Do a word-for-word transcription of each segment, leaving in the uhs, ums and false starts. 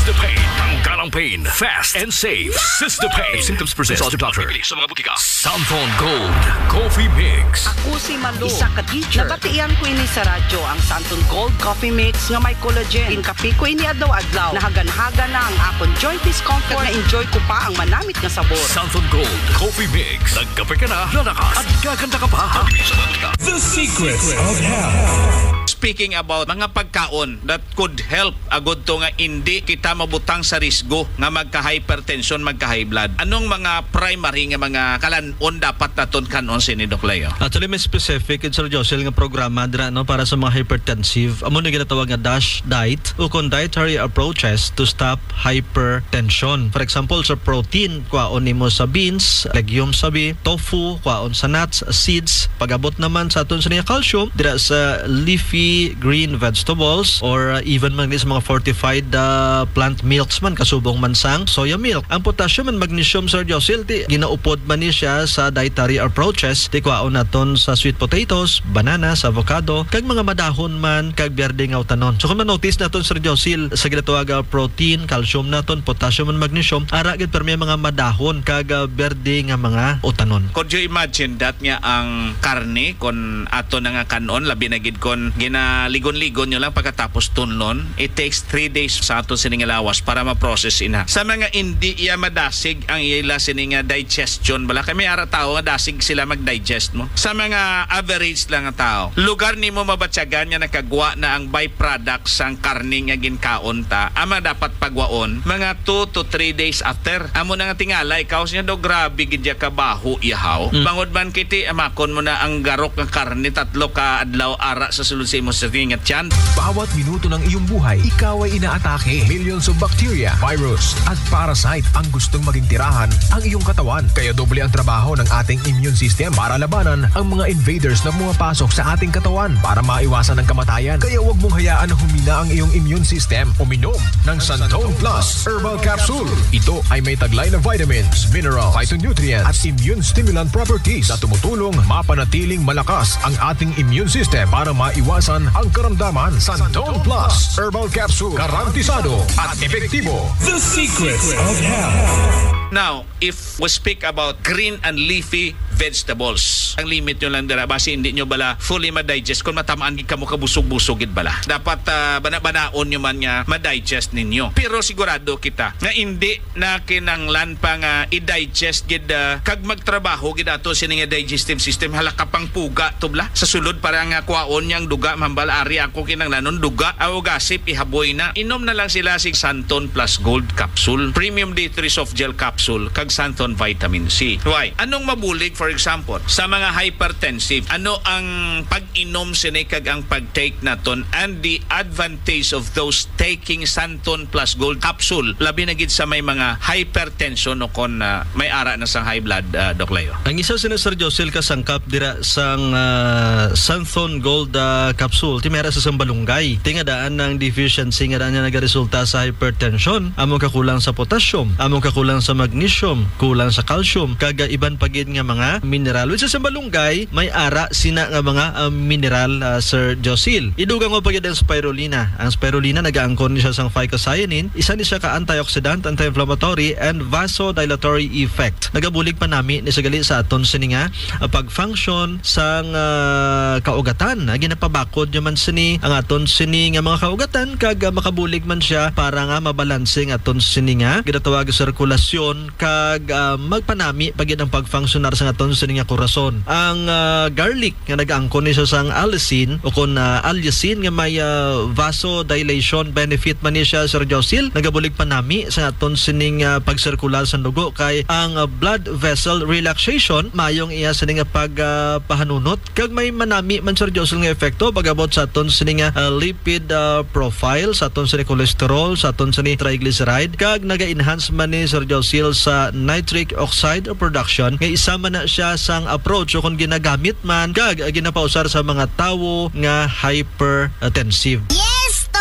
Sistapain. Tanggal ang pain. Fast and safe. Sistapain. If symptoms persist, consult your doctor. Sa mga butika. Santon Gold Coffee Mix. Ako si Malu, isa ka teacher. Nabatian ko ini sa radyo ang Santon Gold Coffee Mix nga may collagen. Inkapi ko ini adlaw-adlaw. Nahagan-haga na ang akon joint discomfort. Na-enjoy ko pa ang manamit nga sabor. Santon Gold Coffee Mix. Nagkape ka na, lalakas, at gaganda ka pa. Sa mga butika. The secrets of health. Speaking about mga pagkaon that could help agud to nga hindi kita mabutang sa risgo nga magka-hypertension, magka-high blood. Anong mga primary nga mga kalan-on dapat naton kanon sini Doc Leo? Actually, may specific in Sir Josel nga programa dira no para sa mga hypertensive. Amo na ginatawag nga DASH diet o kung dietary approaches to stop hypertension. For example, sa protein, kwaon nimo sa beans, legumes sabi, tofu, kwaon sa nuts, seeds. Pag-abot naman sa aton sa niya calcium dira sa leafy green vegetables or uh, even man sa mga fortified uh, plant milks man kasubong mansang soya milk. Ang potassium and magnesium, Sir Josel, ti ginaupod man ni siya sa dietary approaches. Ti kwaon naton sa sweet potatoes, bananas, avocado, kag mga madahon man kag berde nga utanon. So kung ma-notice naton, Sir Josel, sa ginatawag uh, protein, calcium naton, potassium and magnesium, ara gid permi mga madahon kag uh, berde nga mga utanon. Could you imagine that nga ang karne kon ato na nga kanon labi na gid kon gina ligon-ligon nyo lang pagkatapos tunlon, it takes three days sa ato siningalawas para ma-process ina. Sa mga hindi iya madasig ang ila sininga digestion bala kami ara tao nga dasig sila mag-digest mo. Sa mga average lang nga tao, lugar nimo mabatyagan nga nakagwa na ang byproduct sang karne nga ginkaon ta, ama dapat pagwaon mga two to three days after. Amo na nga tingala ikaw siya do grabe gid ya kabaho ihaw. Mm. Bangod man kiti amakon mo na ang garok nga karne tatlo ka adlaw ara sa sulod sa imo sa tingat yan. Bawat minuto ng iyong buhay, ikaw ay inaatake. Millions of bacteria, virus, at parasite ang gustong maging tirahan ang iyong katawan. Kaya doble ang trabaho ng ating immune system para labanan ang mga invaders na pumapasok sa ating katawan para maiwasan ang kamatayan. Kaya huwag mong hayaan na humina ang iyong immune system. Uminom ng Santon Plus Herbal Capsule. Ito ay may taglay na vitamins, minerals, phytonutrients, at immune stimulant properties na tumutulong mapanatiling malakas ang ating immune system para maiwasan ang karamdaman. Santon Plus Herbal Capsule, garantisado at epektibo. The secrets of health. Now, if we speak about green and leafy vegetables, ang limit nyo lang dira base hindi nyo bala fully ma-digest kung matamaan gid kamo kabusog-busog gid bala. Dapat uh, bana-banaon nyo man nga ma-digest ninyo. Pero sigurado kita nga hindi na kinanglan pa nga i-digest gid uh, kag magtrabaho gid ato sini nga digestive system halaka pang puga tubla sa sulod para nga kwaon yang duga mambal ari ako kinanglanon duga aw gasip ihaboy na. Inom na lang sila si Santon Plus Gold Capsule, Premium D three Soft Gel Capsule kag Santon Vitamin C. Why? Anong mabulig for example sa mga hypertensive? Ano ang pag-inom sini kag ang pag-take naton and the advantage of those taking Santon Plus Gold Capsule labi na gid sa may mga hypertension o kon uh, may ara na sang high blood, uh, Doc Leo? Ang isa sina Sir Josel kasangkap dira sang uh, Santon Gold uh, Capsule ti mera sa sambalunggay. Tingadaan ng deficiency nga daan nga nagaresulta sa hypertension. Among kakulang sa potassium, among kakulang sa magnesium, kulang sa calcium, kaga iban pagid nga mga mineral. Which sa malunggay, may ara sina nga mga uh, mineral, uh, Sir Josel. Idugang mo pagid ang spirulina. Ang spirulina nagaangkon ni siya sang phycocyanin. Isa ni siya ka antioxidant, anti-inflammatory, and vasodilatory effect. Nagabulig pa nami ni sagali sa aton sini nga uh, pag-function sang uh, kaugatan. Uh, ginapabakod nyo man sini ang aton sini nga mga kaugatan kag uh, makabulig man siya para nga mabalansing aton sini nga ginatawag sirkulasyon kag uh, magpanami pagid ang pag-functionar sa aton sini nga korason. Ang uh, garlic nga nag-angkon ni siya sang allicin o kon uh, allicin nga may uh, vasodilation benefit man ni siya, Sir Josel. Nagabulig pa nami sa aton sining uh, pagsirkular sa dugo kay ang uh, blood vessel relaxation mayong iya sining nga pagpahanunot uh, kag may manami man, Sir Josel, nga epekto pagabot sa aton sining nga uh, lipid uh, profile, sa aton sining cholesterol, sa aton sining triglyceride kag naga-enhance man ni Sir Josel sa nitric oxide production nga isa man na siya sang approach o kung ginagamit man kag uh, ginapausar sa mga tawo nga hypertensive. Yes to health!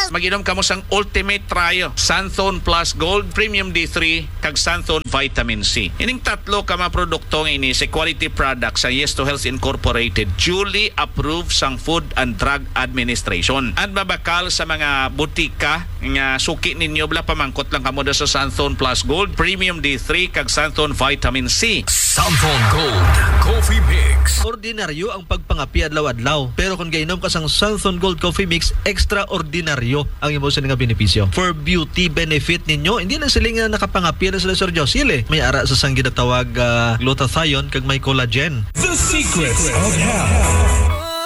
Maginom kamo sang Ultimate Trio, Santhon Plus Gold, Premium D three, kag Santhon Vitamin C. Ining tatlo ka mga produkto nga ini sa quality product sa Yes to Health Incorporated, duly approved sang Food and Drug Administration. At mabakal sa mga butika nga suki ninyo bala pamangkot lang kamo sa Santhon Plus Gold, Premium D three, kag Santhon Vitamin C. Santhon Gold Coffee Mix. Ordinaryo ang pagpangapi adlaw-adlaw. Pero kung gainom ka sang Santhon Gold Coffee Mix, extraordinaryo ang imo sa nga benepisyo. For beauty benefit ninyo, hindi na sila nga nakapangapi na sila Sir Josil eh. May ara sa sang ginatawag uh, glutathione kag may collagen. The secrets of health.